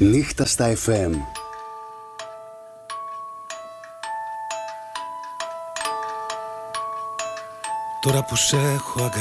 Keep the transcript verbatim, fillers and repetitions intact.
Νύχτα στα εφ εμ. Τώρα που σ' έχω αγκαλιά